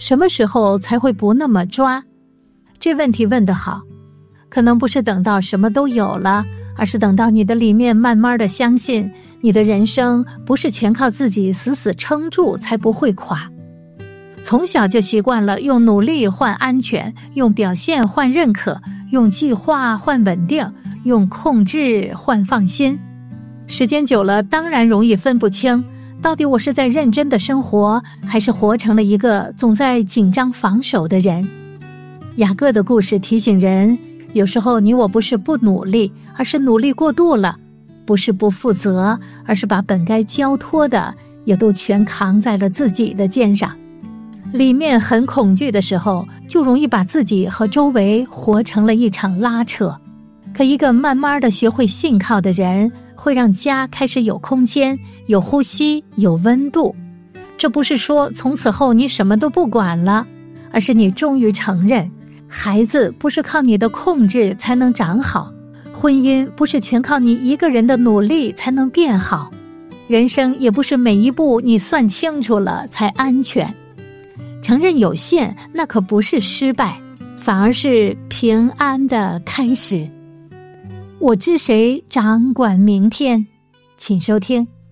什么时候才会不那么抓？这问题问得好，可能不是等到什么都有了，而是等到你的里面慢慢的相信，你的人生不是全靠自己死死撑住才不会垮。从小就习惯了用努力换安全，用表现换认可，用计划换稳定，用控制换放心。时间久了，当然容易分不清，到底我是在认真的生活，还是活成了一个总在紧张防守的人。雅各的故事提醒人，有时候你我不是不努力，而是努力过度了；不是不负责，而是把本该交托的也都全扛在了自己的肩上。里面很恐惧的时候，就容易把自己和周围活成了一场拉扯。可一个慢慢的学会信靠的人，会让家开始有空间，有呼吸，有温度。这不是说从此后你什么都不管了，而是你终于承认，孩子不是靠你的控制才能长好，婚姻不是全靠你一个人的努力才能变好，人生也不是每一步你算清楚了才安全。承认有限，那可不是失败，反而是平安的开始。我知谁掌管明天，请收听。